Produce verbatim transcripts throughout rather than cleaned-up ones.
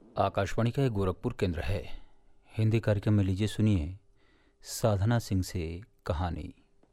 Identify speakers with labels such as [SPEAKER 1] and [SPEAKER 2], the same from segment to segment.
[SPEAKER 1] आकाशवाणी का एक गोरखपुर केंद्र है। हिंदी कार्यक्रम में लीजिए सुनिए साधना सिंह से कहानी।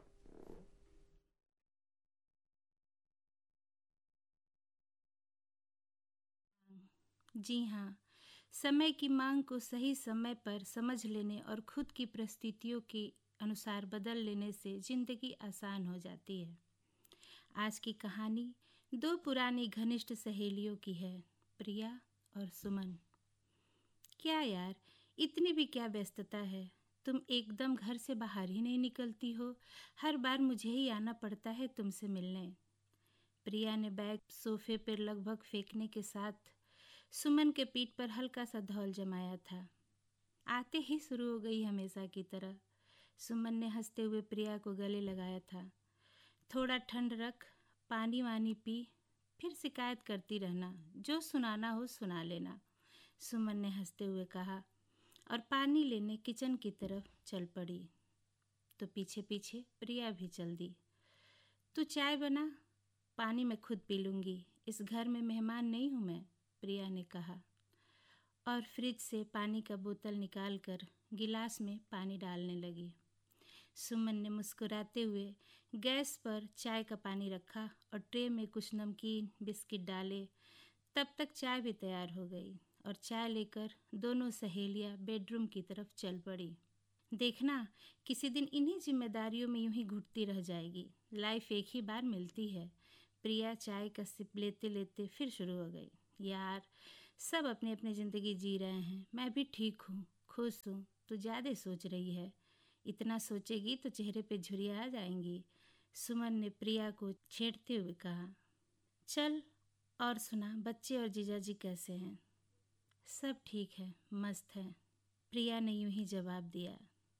[SPEAKER 2] जी हाँ, समय की मांग को सही समय पर समझ लेने और खुद की परिस्थितियों के अनुसार बदल लेने से जिंदगी आसान हो जाती है। आज की कहानी दो पुरानी घनिष्ठ सहेलियों की है, प्रिया और सुमन। क्या यार, इतनी भी क्या व्यस्तता है? तुम एकदम घर से बाहर ही नहीं निकलती हो। हर बार मुझे ही आना पड़ता है तुमसे मिलने। प्रिया ने बैग सोफे पर लगभग फेंकने के साथ सुमन के पीठ पर हल्का सा धौल जमाया था। आते ही शुरू हो गई हमेशा की तरह। सुमन ने हंसते हुए प्रिया को गले लगाया था। थोड़ा ठंड रख, पानी वानी पी, फिर शिकायत करती रहना, जो सुनाना हो सुना लेना, सुमन ने हंसते हुए कहा और पानी लेने किचन की तरफ चल पड़ी। तो पीछे पीछे प्रिया भी चल दी। तू चाय बना, पानी मैं खुद पी लूँगी, इस घर में मेहमान नहीं हूँ मैं, प्रिया ने कहा और फ्रिज से पानी का बोतल निकालकर गिलास में पानी डालने लगी। सुमन ने मुस्कुराते हुए गैस पर चाय का पानी रखा और ट्रे में कुछ नमकीन बिस्किट डाले। तब तक चाय भी तैयार हो गई और चाय लेकर दोनों सहेलियां बेडरूम की तरफ चल पड़ी। देखना, किसी दिन इन्हीं जिम्मेदारियों में यूं ही घुटती रह जाएगी। लाइफ एक ही बार मिलती है। प्रिया चाय का सिप लेते लेते फिर शुरू हो गई। यार, सब अपनी अपनी ज़िंदगी जी रहे हैं, मैं भी ठीक हूँ, खुश हूँ। तू ज़्यादा सोच रही है, इतना सोचेगी तो चेहरे पे झुर्रियाँ आ जाएंगी, सुमन ने प्रिया को छेड़ते हुए कहा। चल और सुना, बच्चे और जीजाजी कैसे हैं? सब ठीक है, मस्त है, प्रिया ने यूं ही जवाब दिया।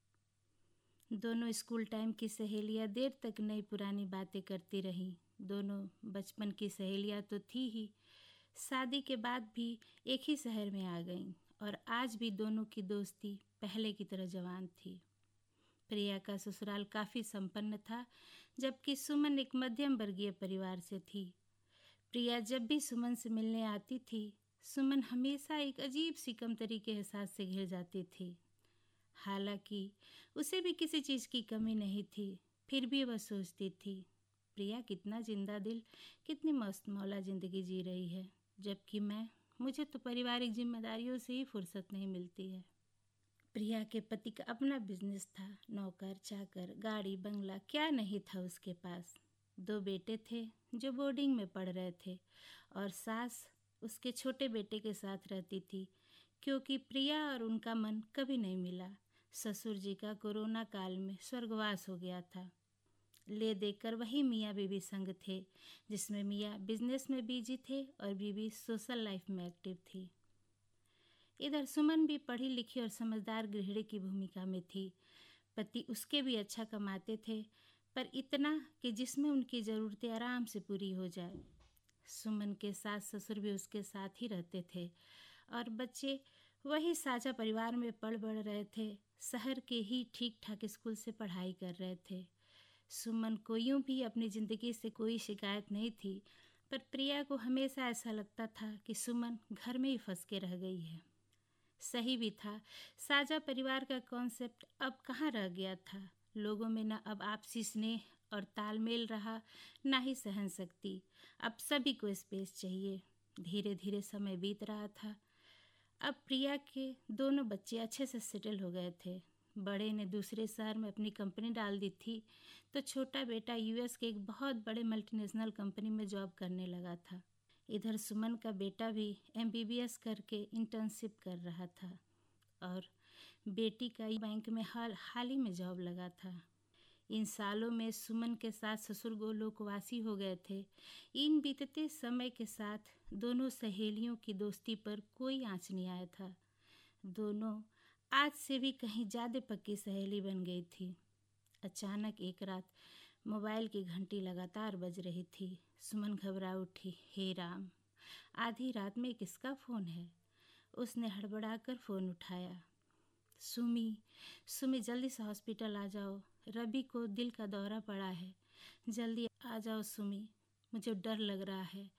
[SPEAKER 2] दोनों स्कूल टाइम की सहेलियां देर तक नई पुरानी बातें करती रहीं। दोनों बचपन की सहेलियां तो थी ही, शादी के बाद भी एक ही शहर में आ गईं और आज भी दोनों की दोस्ती पहले की तरह जवान थी। प्रिया का ससुराल काफ़ी संपन्न था, जबकि सुमन एक मध्यम वर्गीय परिवार से थी। प्रिया जब भी सुमन से मिलने आती थी, सुमन हमेशा एक अजीब सी कमतरी के एहसास से घिर जाती थी। हालांकि उसे भी किसी चीज़ की कमी नहीं थी, फिर भी वह सोचती थी, प्रिया कितना जिंदा दिल, कितनी मस्त मौला ज़िंदगी जी रही है, जबकि मैं मुझे तो पारिवारिक जिम्मेदारियों से ही फुर्सत नहीं मिलती है। प्रिया के पति का अपना बिजनेस था, नौकर चाकर, गाड़ी बंगला, क्या नहीं था उसके पास। दो बेटे थे जो बोर्डिंग में पढ़ रहे थे और सास उसके छोटे बेटे के साथ रहती थी, क्योंकि प्रिया और उनका मन कभी नहीं मिला। ससुर जी का कोरोना काल में स्वर्गवास हो गया था। ले देकर वही मियाँ बीवी संग थे, जिसमें मियाँ बिजनेस में बिजी थे और बीवी सोशल लाइफ में एक्टिव थी। इधर सुमन भी पढ़ी लिखी और समझदार गृहिणी की भूमिका में थी। पति उसके भी अच्छा कमाते थे, पर इतना कि जिसमें उनकी ज़रूरतें आराम से पूरी हो जाए। सुमन के सास ससुर भी उसके साथ ही रहते थे और बच्चे वही साझा परिवार में पल बढ़ रहे थे। शहर के ही ठीक ठाक स्कूल से पढ़ाई कर रहे थे। सुमन को यूं भी अपनी ज़िंदगी से कोई शिकायत नहीं थी, पर प्रिया को हमेशा ऐसा लगता था कि सुमन घर में ही फंस के रह गई है। सही भी था, साझा परिवार का कॉन्सेप्ट अब कहाँ रह गया था। लोगों में न अब आपसी स्नेह और तालमेल रहा, ना ही सहन शक्ति। अब सभी को स्पेस चाहिए। धीरे धीरे समय बीत रहा था। अब प्रिया के दोनों बच्चे अच्छे से सेटल हो गए थे। बड़े ने दूसरे शहर में अपनी कंपनी डाल दी थी, तो छोटा बेटा यूएस के एक बहुत बड़े मल्टीनेशनल कंपनी में जॉब करने लगा था। इधर सुमन का बेटा भी एमबीबीएस करके इंटर्नशिप कर रहा था और बेटी का बैंक में हाल हाल ही में जॉब लगा था। इन सालों में सुमन के साथ ससुर गोलोकवासी हो गए थे। इन बीतते समय के साथ दोनों सहेलियों की दोस्ती पर कोई आँच नहीं आया था। दोनों आज से भी कहीं ज़्यादा पक्की सहेली बन गई थी। अचानक एक रात मोबाइल की घंटी लगातार बज रही थी। सुमन घबरा उठी। हे राम, आधी रात में किसका फ़ोन है? उसने हड़बड़ाकर फ़ोन उठाया। सुमी, सुमी जल्दी से हॉस्पिटल आ जाओ, रवि को दिल का दौरा पड़ा है, जल्दी आ जाओ सुमी, मुझे डर लग रहा है,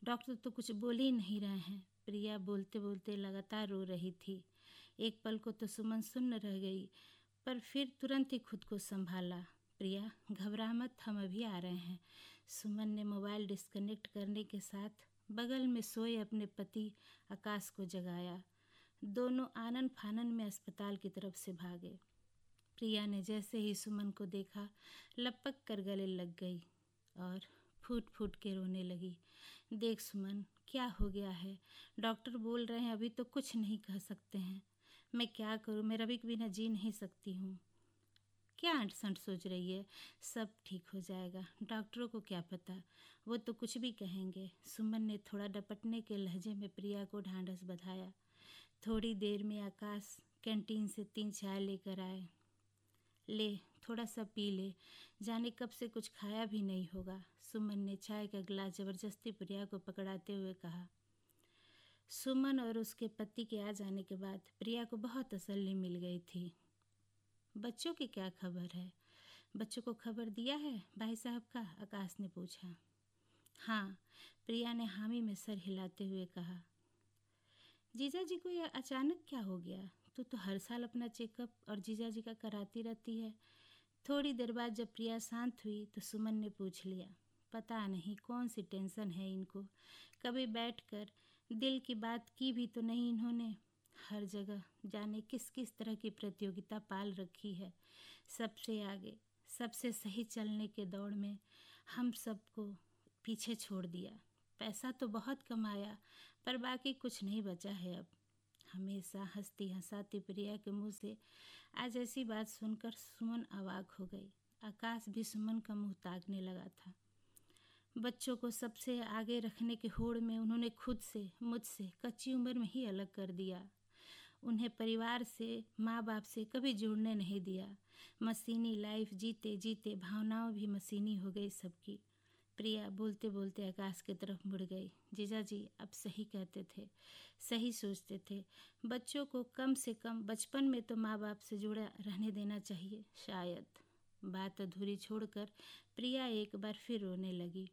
[SPEAKER 2] डॉक्टर तो कुछ बोल ही नहीं रहे हैं। प्रिया बोलते बोलते लगातार रो रही थी। एक पल को तो सुमन सुन्न रह गई, पर फिर तुरंत ही खुद को संभाला। प्रिया, घबरा मत, हम अभी आ रहे हैं। सुमन ने मोबाइल डिस्कनेक्ट करने के साथ बगल में सोए अपने पति आकाश को जगाया। दोनों आनन फानन में अस्पताल की तरफ से भागे। प्रिया ने जैसे ही सुमन को देखा, लपक कर गले लग गई और फूट फूट के रोने लगी। देख सुमन, क्या हो गया है? डॉक्टर बोल रहे हैं अभी तो कुछ नहीं कह सकते हैं। मैं क्या करूं? मैं रवि के बिना जी नहीं सकती हूँ। क्या अंट संट सोच रही है? सब ठीक हो जाएगा। डॉक्टरों को क्या पता, वो तो कुछ भी कहेंगे। सुमन ने थोड़ा डपटने के लहजे में प्रिया को ढांढस बंधाया। थोड़ी देर में आकाश कैंटीन से तीन चाय लेकर आए। ले, थोड़ा सा पी ले, जाने कब से कुछ खाया भी नहीं होगा। सुमन ने चाय का गिलास जबरदस्ती प्रिया को पकड़ाते हुए कहा। सुमन और उसके पति के आ जाने के बाद प्रिया को बहुत तसल्ली मिल गई थी। बच्चों की क्या खबर है? बच्चों को खबर दिया है भाई साहब का? आकाश ने पूछा। हाँ, प्रिया ने हामी में सर हिलाते हुए कहा। जीजा जी को यह अचानक क्या हो गया? तू तो हर साल अपना चेकअप और जीजा जी का कराती रहती है। थोड़ी देर बाद जब प्रिया शांत हुई तो सुमन ने पूछ लिया। पता नहीं कौन सी टेंशन है इनको, कभी बैठकर दिल की बात की भी तो नहीं इन्होंने। हर जगह जाने किस किस तरह की प्रतियोगिता पाल रखी है। सबसे आगे, सबसे सही चलने के दौड़ में हम सबको पीछे छोड़ दिया। पैसा तो बहुत कमाया, पर बाकी कुछ नहीं बचा है अब। हमेशा हंसती हंसाती प्रिया के मुंह से आज ऐसी बात सुनकर सुमन अवाक हो गई। आकाश भी सुमन का मुंह ताकने लगा था। बच्चों को सबसे आगे रखने के होड़ में उन्होंने खुद से, मुझसे कच्ची उम्र में ही अलग कर दिया। उन्हें परिवार से, माँ बाप से कभी जुड़ने नहीं दिया। मशीनी लाइफ जीते जीते भावनाओं भी मशीनी हो गई सबकी। प्रिया बोलते बोलते आकाश की तरफ मुड़ गई। जीजा जी अब सही कहते थे, सही सोचते थे। बच्चों को कम से कम बचपन में तो माँ बाप से जुड़ा रहने देना चाहिए। शायद। बात अधूरी छोड़कर प्रिया एक बार फिर रोने लगी।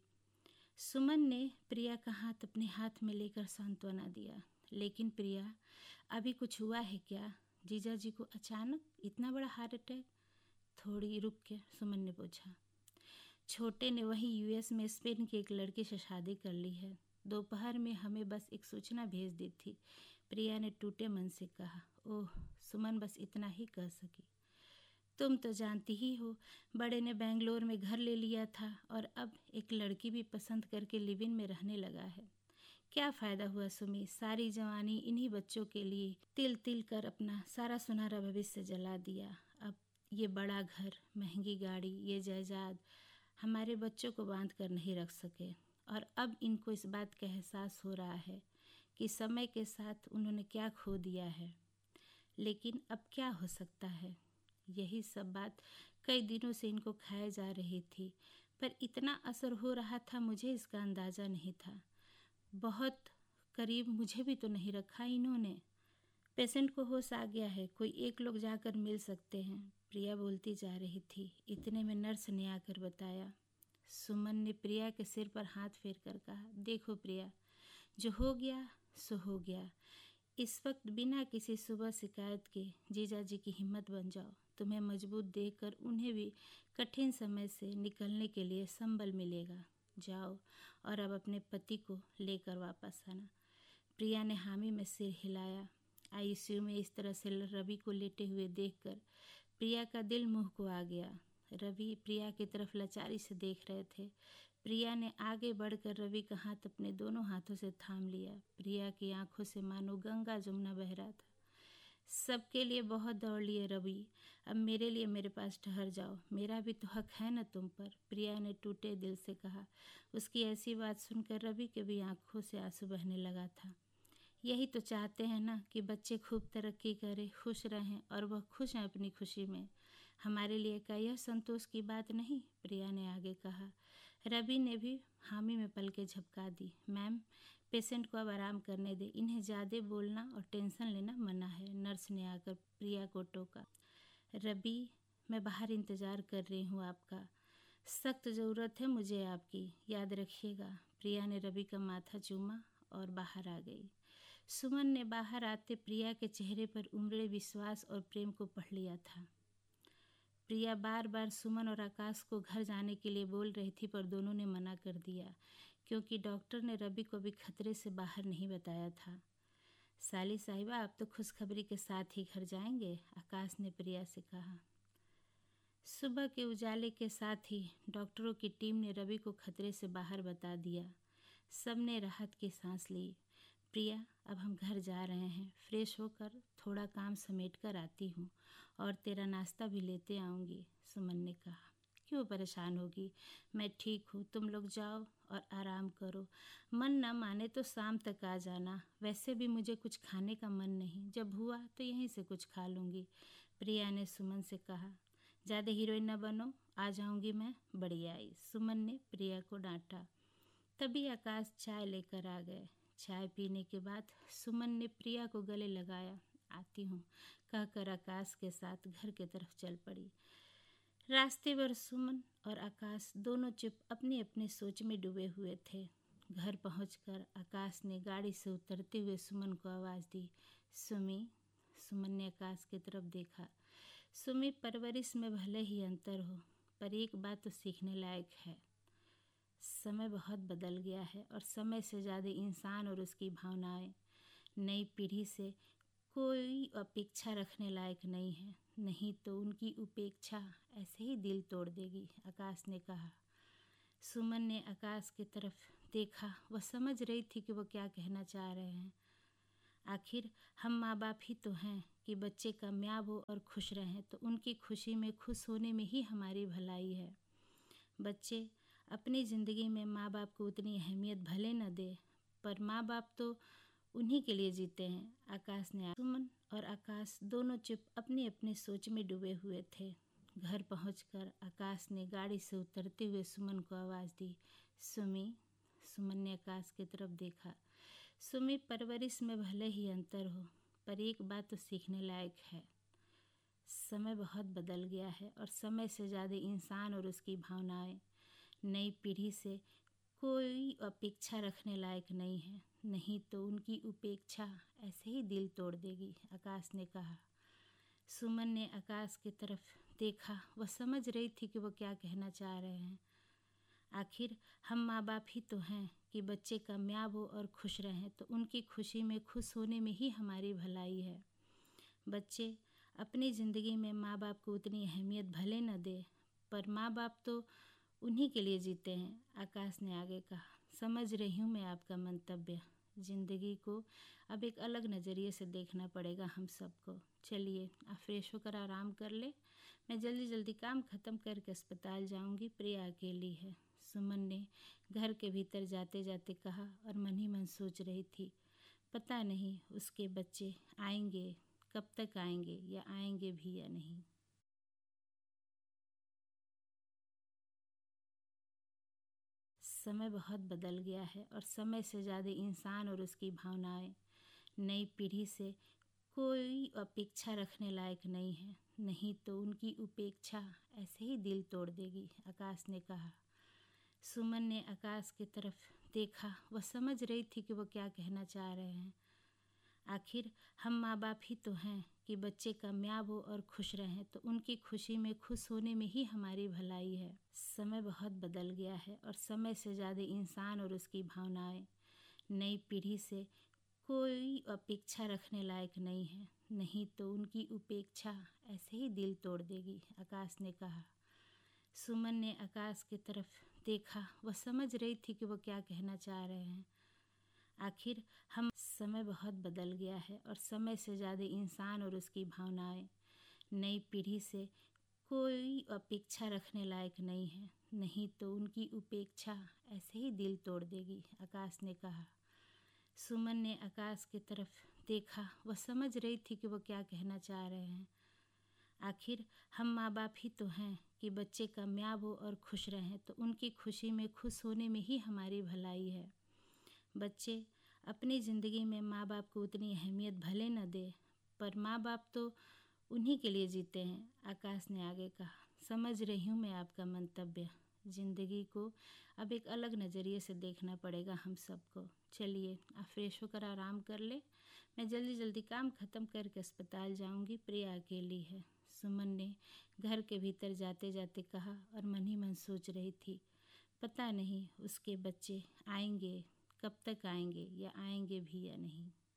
[SPEAKER 2] सुमन ने प्रिया का हाथ अपने हाथ में लेकर सांत्वना दिया। लेकिन प्रिया, अभी कुछ हुआ है क्या? जीजा जी को अचानक इतना बड़ा हार्ट अटैक? थोड़ी रुक के सुमन ने पूछा। छोटे ने वहीं यूएस में स्पेन की एक लड़की से शादी कर ली है। दोपहर में हमें बस एक सूचना भेज दी थी, प्रिया ने टूटे मन से कहा। ओह, सुमन बस इतना ही कह सकी। तुम तो जानती ही हो, बड़े ने बेंगलोर में घर ले लिया था और अब एक लड़की भी पसंद करके लिव इन में रहने लगा है। क्या फ़ायदा हुआ सुमी, सारी जवानी इन्हीं बच्चों के लिए तिल तिल कर अपना सारा सुनहरा भविष्य जला दिया। अब ये बड़ा घर, महंगी गाड़ी, ये जायदाद हमारे बच्चों को बांध कर नहीं रख सके। और अब इनको इस बात का एहसास हो रहा है कि समय के साथ उन्होंने क्या खो दिया है। लेकिन अब क्या हो सकता है? यही सब बात कई दिनों से इनको खाए जा रही थी, पर इतना असर हो रहा था मुझे इसका अंदाज़ा नहीं था। बहुत करीब मुझे भी तो नहीं रखा इन्होंने। पेशेंट को होश आ गया है, कोई एक लोग जाकर मिल सकते हैं, प्रिया बोलती जा रही थी। इतने में नर्स ने आकर बताया। सुमन ने प्रिया के सिर पर हाथ फेर कर कहा, देखो प्रिया, जो हो गया सो हो गया। इस वक्त बिना किसी सुबह शिकायत के जीजा जी की हिम्मत बन जाओ। तुम्हें मजबूत देखकर उन्हें भी कठिन समय से निकलने के लिए संबल मिलेगा। जाओ और अब अपने पति को लेकर वापस आना। प्रिया ने हामी में सिर हिलाया। आईसीयू में इस तरह से रवि को लेटे हुए देखकर प्रिया का दिल मुंह को आ गया। रवि प्रिया की तरफ लाचारी से देख रहे थे। प्रिया ने आगे बढ़कर रवि का हाथ अपने दोनों हाथों से थाम लिया। प्रिया की आंखों से मानो गंगा जमुना बह रहा था। सबके लिए बहुत दौड़ लिए रवि, अब मेरे लिए मेरे पास ठहर जाओ, मेरा भी तो हक है न तुम पर, प्रिया ने टूटे दिल से कहा। उसकी ऐसी बात सुनकर रवि के भी आंखों से आंसू बहने लगा था। यही तो चाहते हैं ना कि बच्चे खूब तरक्की करें, खुश रहें, और वह खुश हैं अपनी खुशी में। हमारे लिए क्या यह संतोष की बात नहीं? प्रिया ने आगे कहा। रवि ने भी हामी में पलकें झपका दी। मैम, पेशेंट को अब आराम करने दे, इन्हें ज़्यादा बोलना और टेंशन लेना मना है, नर्स ने आकर प्रिया को टोका। रवि, मैं बाहर इंतज़ार कर रही हूँ आपका, सख्त ज़रूरत है मुझे आपकी, याद रखिएगा। प्रिया ने रवि का माथा चूमा और बाहर आ गई। सुमन ने बाहर आते प्रिया के चेहरे पर उमड़े विश्वास और प्रेम को पढ़ लिया था। प्रिया बार बार सुमन और आकाश को घर जाने के लिए बोल रही थी, पर दोनों ने मना कर दिया क्योंकि डॉक्टर ने रवि को भी खतरे से बाहर नहीं बताया था। साली साहिबा, आप तो खुशखबरी के साथ ही घर जाएंगे, आकाश ने प्रिया से कहा। सुबह के उजाले के साथ ही डॉक्टरों की टीम ने रवि को खतरे से बाहर बता दिया। सबने राहत की सांस ली। प्रिया, अब हम घर जा रहे हैं, फ्रेश होकर थोड़ा काम समेट कर आती हूँ और तेरा नाश्ता भी लेते आऊँगी, सुमन ने कहा। क्यों परेशान होगी, मैं ठीक हूँ, तुम लोग जाओ और आराम करो। मन न माने तो शाम तक आ जाना, वैसे भी मुझे कुछ खाने का मन नहीं, जब हुआ तो यहीं से कुछ खा लूँगी, प्रिया ने सुमन से कहा। ज़्यादा हीरोइन न बनो, आ जाऊँगी मैं, बड़ी आई, सुमन ने प्रिया को डांटा। तभी आकाश चाय लेकर आ गए। चाय पीने के बाद सुमन ने प्रिया को गले लगाया। आती हूँ, कहकर आकाश के साथ घर की तरफ चल पड़ी। रास्ते भर सुमन और आकाश दोनों चुप अपनी अपनी सोच में डूबे हुए थे। घर पहुंचकर आकाश ने गाड़ी से उतरते हुए सुमन को आवाज़ दी, सुमी। सुमन ने आकाश की तरफ देखा। सुमी, परवरिश में भले ही अंतर हो, पर एक बात तो सीखने लायक है। समय बहुत बदल गया है और समय से ज़्यादा इंसान और उसकी भावनाएं। नई पीढ़ी से कोई अपेक्षा रखने लायक नहीं है, नहीं तो उनकी उपेक्षा ऐसे ही दिल तोड़ देगी, आकाश ने कहा। सुमन ने आकाश की तरफ देखा। वह समझ रही थी कि वह क्या कहना चाह रहे हैं। आखिर हम माँ बाप ही तो हैं कि बच्चे कामयाब हो और खुश रहें तो उनकी खुशी में खुश होने में ही हमारी भलाई है। बच्चे अपनी ज़िंदगी में माँ बाप को उतनी अहमियत भले न दे, पर माँ बाप तो उन्हीं के लिए जीते हैं, आकाश ने। सुमन और आकाश दोनों चुप अपनी अपनी सोच में डूबे हुए थे। घर पहुंचकर आकाश ने गाड़ी से उतरते हुए सुमन को आवाज़ दी, सुमी। सुमन ने आकाश की तरफ देखा। सुमी, परवरिश में भले ही अंतर हो, पर एक बात तो सीखने लायक है। समय बहुत बदल गया है और समय से ज़्यादा इंसान और उसकी भावनाएं। नई पीढ़ी से कोई अपेक्षा रखने लायक नहीं है, नहीं तो उनकी उपेक्षा ऐसे ही दिल तोड़ देगी, आकाश ने कहा। सुमन ने आकाश की तरफ देखा। वह समझ रही थी कि वह क्या कहना चाह रहे हैं। आखिर हम माँ बाप ही तो हैं कि बच्चे कामयाब हो और खुश रहें तो उनकी खुशी में खुश होने में ही हमारी भलाई है। बच्चे अपनी ज़िंदगी में माँ बाप को उतनी अहमियत भले न दे, पर माँ बाप तो उन्हीं के लिए जीते हैं, आकाश ने आगे कहा। समझ रही हूँ मैं आपका मंतव्य। ज़िंदगी को अब एक अलग नज़रिए से देखना पड़ेगा हम सबको। चलिए, आप फ्रेश होकर आराम कर ले, मैं जल्दी जल्दी काम ख़त्म करके अस्पताल जाऊँगी, प्रिया अकेली है, सुमन ने घर के भीतर जाते जाते कहा और मन ही मन सोच रही थी, पता नहीं उसके बच्चे आएंगे, कब तक आएंगे या आएंगे भी या नहीं। समय बहुत बदल गया है और समय से ज़्यादा इंसान और उसकी भावनाएं। नई पीढ़ी से कोई अपेक्षा रखने लायक नहीं है, नहीं तो उनकी उपेक्षा ऐसे ही दिल तोड़ देगी, आकाश ने कहा। सुमन ने आकाश की तरफ देखा। वह समझ रही थी कि वह क्या कहना चाह रहे हैं। आखिर हम माँ बाप ही तो हैं कि बच्चे कामयाब हो और खुश रहें तो उनकी खुशी में खुश होने में ही हमारी भलाई है। समय बहुत बदल गया है और समय से ज़्यादा इंसान और उसकी भावनाएं। नई पीढ़ी से कोई अपेक्षा रखने लायक नहीं है, नहीं तो उनकी उपेक्षा ऐसे ही दिल तोड़ देगी, आकाश ने कहा। सुमन ने आकाश की तरफ देखा। वह समझ रही थी कि वह क्या कहना चाह रहे हैं। आखिर हम समय बहुत बदल गया है और समय से ज़्यादा इंसान और उसकी भावनाएं। नई पीढ़ी से कोई अपेक्षा रखने लायक नहीं है, नहीं तो उनकी उपेक्षा ऐसे ही दिल तोड़ देगी, आकाश ने कहा। सुमन ने आकाश की तरफ देखा। वह समझ रही थी कि वह क्या कहना चाह रहे हैं। आखिर हम माँ बाप ही तो हैं कि बच्चे कामयाब हो और खुश रहें तो उनकी खुशी में खुश होने में ही हमारी भलाई है। बच्चे अपनी ज़िंदगी में माँ बाप को उतनी अहमियत भले न दे, पर माँ बाप तो उन्हीं के लिए जीते हैं, आकाश ने आगे कहा। समझ रही हूँ मैं आपका मंतव्य। ज़िंदगी को अब एक अलग नज़रिए से देखना पड़ेगा हम सबको। चलिए आप फ्रेश होकर आराम कर ले, मैं जल्दी जल्दी काम ख़त्म करके अस्पताल जाऊंगी। प्रिया अकेली है, सुमन ने घर के भीतर जाते जाते कहा और मन ही मन सोच रही थी, पता नहीं उसके बच्चे आएंगे, कब तक आएंगे या आएंगे भी या नहीं।